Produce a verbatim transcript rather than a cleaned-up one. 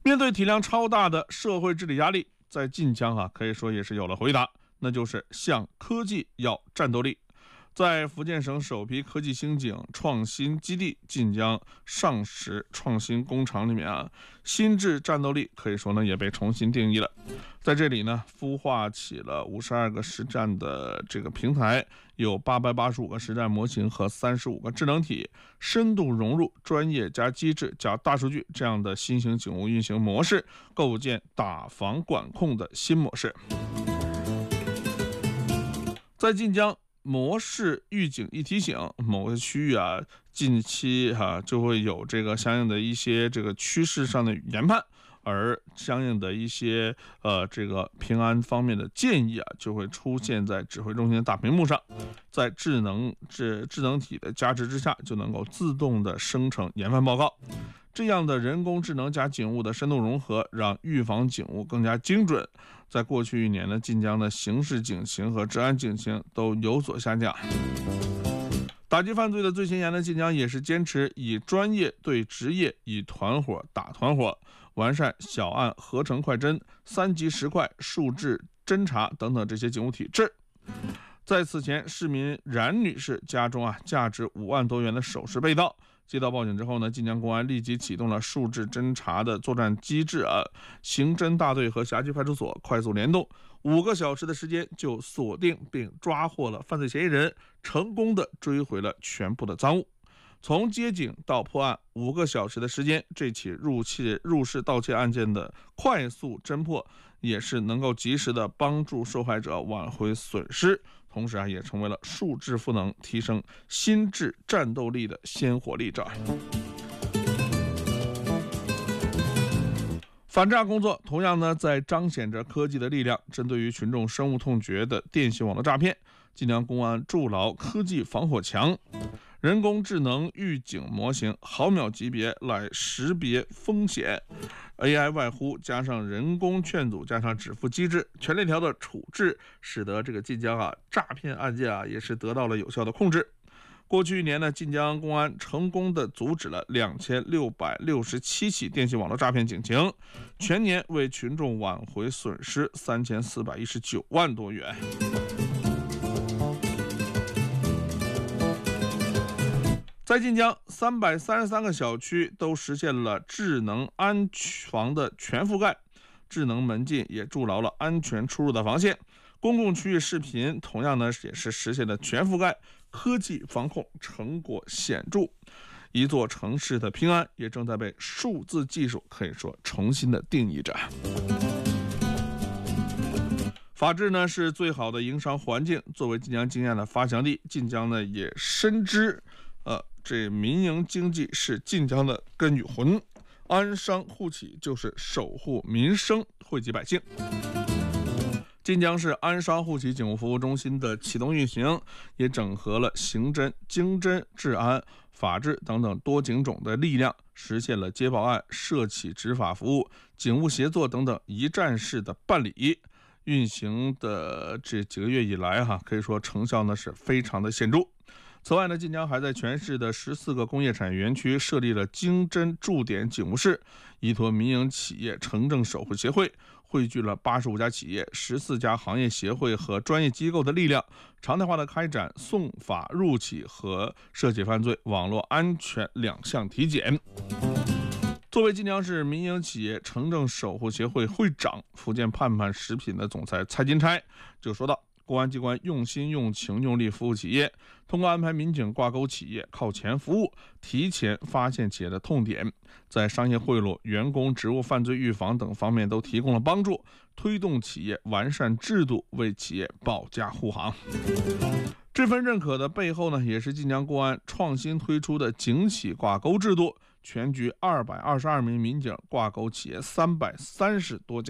面对体量超大的社会治理压力，在晋江啊，可以说也是有了回答，那就是向科技要战斗力。在福建省首批科技兴警创新基地晋江上实创新工厂里面啊，心智战斗力可以说呢也被重新定义了。在这里呢，孵化起了五十二个实战的这个平台，有八百八十五个实战模型和三十五个智能体，深度融入专业加机制加大数据这样的新型警务运行模式，构建打防管控的新模式。在晋江模式预警一提醒，某个区域啊，近期哈、啊、就会有这个相应的一些这个趋势上的研判，而相应的一些呃这个平安方面的建议啊，就会出现在指挥中心的大屏幕上，在智能智智能体的加持之下，就能够自动的生成研判报告。这样的人工智能加警务的深度融合，让预防警务更加精准。在过去一年呢，晋江的刑事警情和治安警情都有所下降。打击犯罪的最前沿的晋江也是坚持以专业对职业，以团伙打团伙，完善小案合成快侦、三级实快、数质侦查等等这些警务体制。在此前，市民冉女士家中啊，价值五万多元的首饰被盗。接到报警之后呢，晋江公安立即启动了数质侦查的作战机制啊，刑侦大队和辖区派出所快速联动，五个小时的时间就锁定并抓获了犯罪嫌疑人，成功的追回了全部的赃物。从接警到破案，五个小时的时间，这起入窃入室盗窃案件的快速侦破，也是能够及时的帮助受害者挽回损失，同时啊，也成为了数质赋能、提升心智战斗力的鲜活例证。反诈工作同样呢，在彰显着科技的力量。针对于群众深恶痛绝的电信网络诈骗，晋江公安筑牢科技防火墙，人工智能预警模型毫秒级别来识别风险 ，A I 外呼加上人工劝阻加上止付机制，全链条的处置，使得这个晋江啊诈骗案件啊也是得到了有效的控制。过去一年呢，晋江公安成功的阻止了两千六百六十七起电信网络诈骗警情，全年为群众挽回损失三千四百一十九万多元。在晋江，三百三十三个小区都实现了智能安防的全覆盖，智能门禁也筑牢了安全出入的防线。公共区域视频同样呢也是实现了全覆盖，科技防控成果显著。一座城市的平安也正在被数字技术可以说重新的定义着。法治呢是最好的营商环境，作为晋江经验的发祥地，晋江呢也深知，呃，这民营经济是晋江的根与魂，安商护企就是守护民生，惠及百姓。晋江市安商护企警务服务中心的启动运行，也整合了刑侦、经侦、治安、法治等等多警种的力量，实现了接报案、涉企执法服务、警务协作等等一站式的办理。运行的这几个月以来哈，可以说成效呢是非常的显著。此外呢，晋江还在全市的十四个工业产业园区设立了经侦驻点警务室，依托民营企业城镇守护协会，汇聚了八十五家企业、十四家行业协会和专业机构的力量，常态化的开展送法入企和涉企犯罪网络安全两项体检。作为晋江市民营企业城镇守护协会会长、福建盼盼食品的总裁蔡金钗就说道，公安机关用心用情用力服务企业，通过安排民警挂钩企业，靠前服务，提前发现企业的痛点，在商业贿赂、员工职务犯罪预防等方面都提供了帮助，推动企业完善制度，为企业保驾护航。这份认可的背后呢，也是晋江公安创新推出的警企挂钩制度，全局二百二十二名民警挂钩企业三百三十多家。